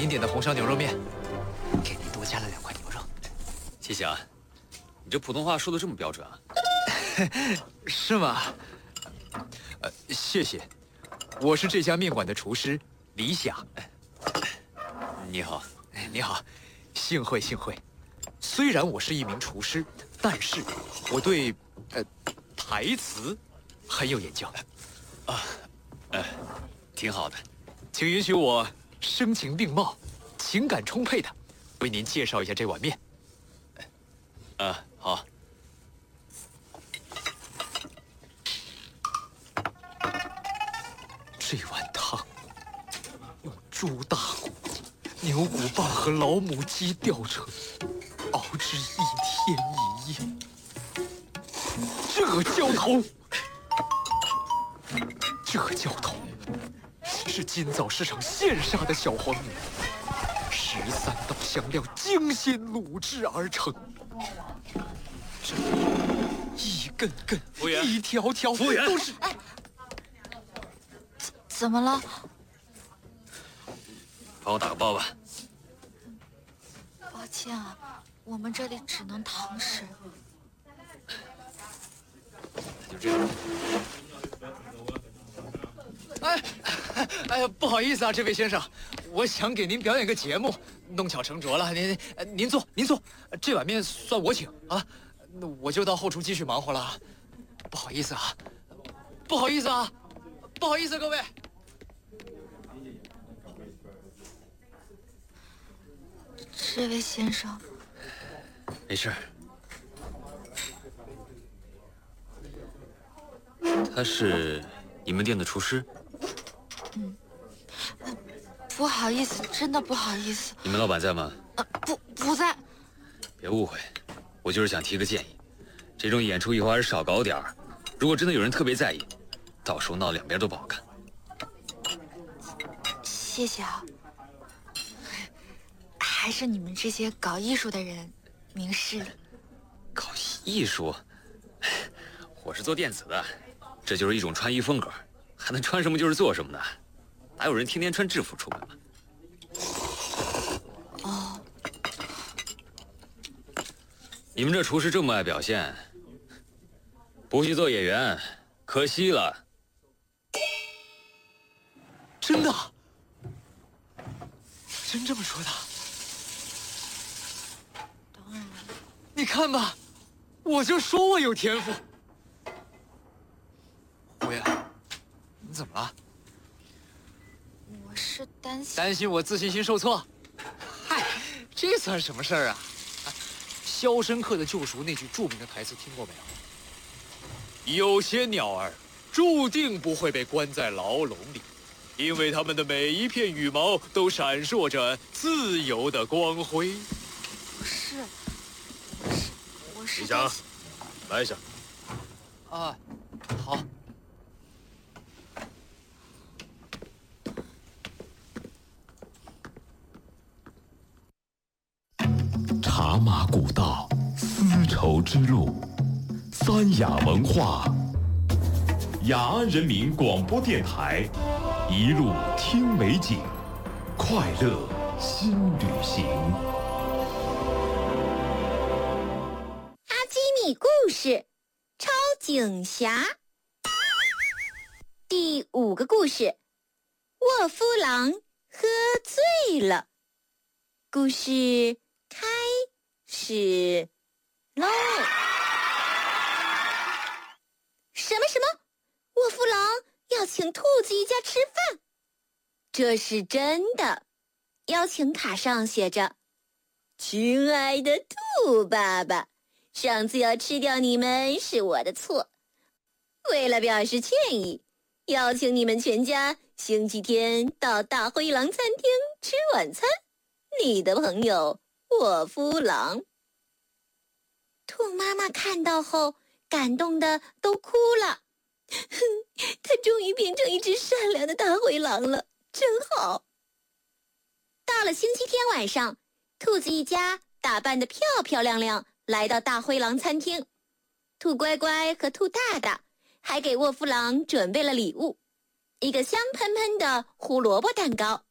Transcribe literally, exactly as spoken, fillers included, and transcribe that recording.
您点的红烧牛肉面，给您多加了两块牛肉。 谢谢啊，你这普通话说的这么标准啊？ 是吗？呃，谢谢。我是这家面馆的厨师李想。 你好， 你好，幸会幸会。虽然我是一名厨师，但是我对呃台词很有研究。 啊，呃，挺好的。 请允许我声情并茂、情感充沛的为您介绍一下这碗面。 啊，好。 这碗汤用猪大骨、牛骨棒和老母鸡吊成，熬制一天一夜。这浇头，这浇头是今早市场现杀的小黄牛，十三道香料精心卤制而成。这一根根、 服务员一条条服务员都是。 哎，怎么了？ 帮我打个包吧。 抱歉啊，我们这里只能堂食。 就这样。 哎，哎呀，不好意思啊，这位先生，我想给您表演个节目，弄巧成拙了。您呃您坐，您坐，这碗面算我请啊。那我就到后厨继续忙活了，不好意思啊，不好意思啊，不好意思，各位。 这位先生， 没事。他是你们店的厨师？ 嗯，不好意思，真的不好意思。 你们老板在吗？ 呃，不，不在。 别误会，我就是想提个建议，这种演出以后还是少搞点儿。如果真的有人特别在意，到时候闹两边都不好看。 谢谢啊。还是你们这些搞艺术的人明事理。 搞艺术？我是做电子的，这就是一种穿衣风格，还能穿什么就是做什么呢？哪有人天天穿制服出门啊？ 哦。 你们这厨师这么爱表现，不去做演员，可惜了。 真的？真这么说的？ 当然了。 你看吧，我就说我有天赋。胡言，你怎么了？ 我是担心担心我自信心受挫？嗨，这算什么事儿啊？啊，《肖申克的救赎》那句著名的台词听过没有？有些鸟儿注定不会被关在牢笼里，因为它们的每一片羽毛都闪烁着自由的光辉。 不是，我是我是李想，来一下。 啊，好。 茶马古道，丝绸之路，三雅文化，雅安人民广播电台，一路听美景，快乐新旅行。 阿基米故事：超警侠。第五个故事：沃夫狼喝醉了。故事开始喽！什么什么？沃夫狼要请兔子一家吃饭？这是真的。邀请卡上写着：“亲爱的兔爸爸，上次要吃掉你们是我的错。为了表示歉意，邀请你们全家星期天到大灰狼餐厅吃晚餐。你的朋友沃夫狼。”兔妈妈看到后感动的都哭了。哼，它终于变成一只善良的大灰狼了，真好。到了星期天晚上，兔子一家打扮得漂漂亮亮，来到大灰狼餐厅。兔乖乖和兔大大还给沃夫狼准备了礼物，一个香喷喷的胡萝卜蛋糕，